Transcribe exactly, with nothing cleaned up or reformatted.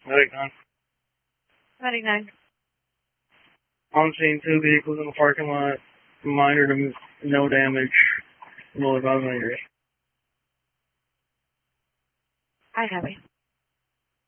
Medic nine. Medic nine. On scene, two vehicles in the parking lot. Minor to no damage. Roll about injury. I copy.